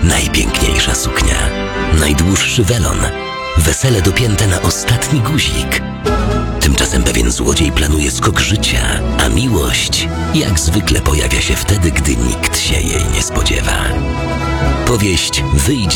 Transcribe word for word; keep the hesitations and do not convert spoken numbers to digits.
Najpiękniejsza suknia, najdłuższy welon, wesele dopięte na ostatni guzik. Tymczasem pewien złodziej planuje skok życia, a miłość jak zwykle pojawia się wtedy, gdy nikt się jej nie spodziewa. Powieść Wyjdź